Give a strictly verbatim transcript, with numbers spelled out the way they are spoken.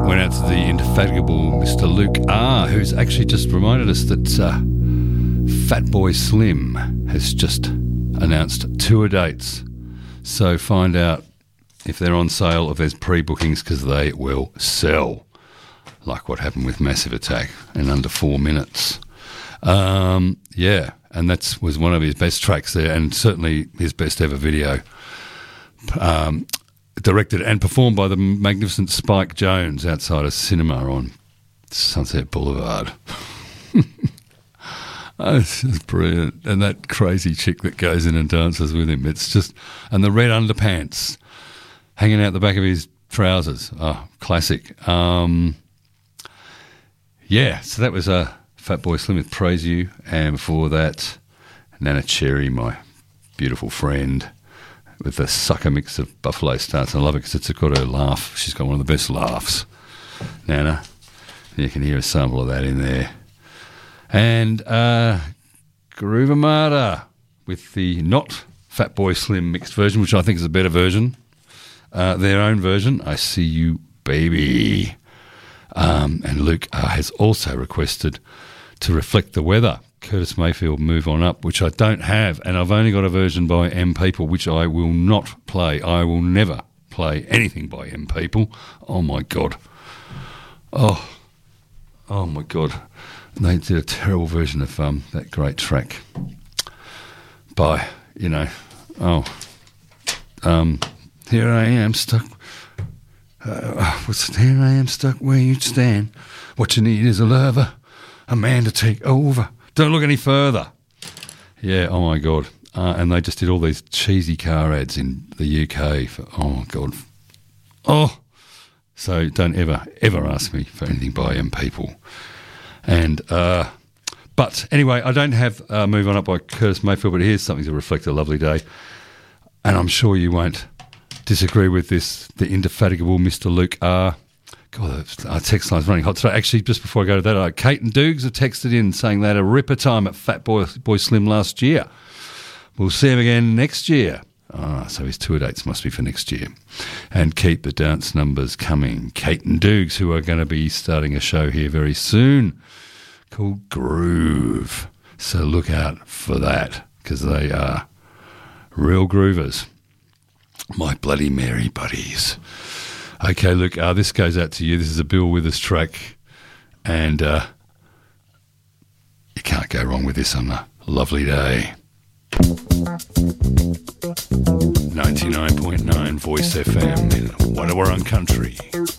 went out to the indefatigable Mister Luke R, who's actually just reminded us that uh, Fatboy Slim has just announced tour dates. So find out if they're on sale or if there's pre-bookings, because they will sell, like what happened with Massive Attack in under four minutes. Um, yeah, and that was one of his best tracks there, and certainly his best ever video. Um, directed and performed by the magnificent Spike Jones outside a cinema on Sunset Boulevard. Oh, this is brilliant. And that crazy chick that goes in and dances with him. It's just, and the red underpants hanging out the back of his trousers. Oh, classic. Um, yeah, so that was uh, Fatboy Slim with Praise You. And before that, Nana Cherry, my beautiful friend, with the sucker mix of Buffalo Stance. I love it because it's got her laugh. She's got one of the best laughs, Nana. You can hear a sample of that in there. And uh, Groove Armada with the not Fatboy Slim mixed version, which I think is a better version. Uh, their own version, I See You, Baby. Um, and Luke uh, has also requested To Reflect the Weather, Curtis Mayfield, Move On Up, which I don't have, and I've only got a version by M People, which I will not play. I will never play anything by M People. Oh my God. Oh, oh my God. They did a terrible version of um, that great track by, you know, oh, um, here I am stuck. Uh, what's here I am stuck where you stand. What you need is a lover, a man to take over. Don't look any further. Yeah, oh my God. Uh, and they just did all these cheesy car ads in the U K. For, oh my God. Oh. So don't ever, ever ask me for anything by M People. And, uh, but anyway, I don't have uh, Move On Up by Curtis Mayfield, but here's something to reflect a lovely day. And I'm sure you won't disagree with this, the indefatigable Mister Luke R. God, our text line's running hot today. Actually, just before I go to that, uh, Kate and Dukes have texted in saying they had a ripper time at Fatboy Boy Slim last year. We'll see him again next year. Ah, so his tour dates must be for next year. And keep the dance numbers coming. Kate and Dukes, who are going to be starting a show here very soon called Groove. So look out for that, because they are real groovers. My Bloody Mary buddies. Okay, look, uh, this goes out to you. This is a Bill Withers track, and uh, you can't go wrong with this on a lovely day. ninety-nine point nine Voice F M in Wannawarrung Country.